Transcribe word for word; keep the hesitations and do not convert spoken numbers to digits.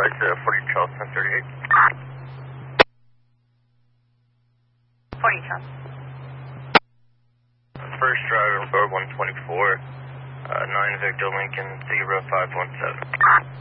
Flight uh, forty Charles ten thirty-eight. forty Charles. First driver, board one twenty-four, uh, nine Victor Lincoln, zero five one seven.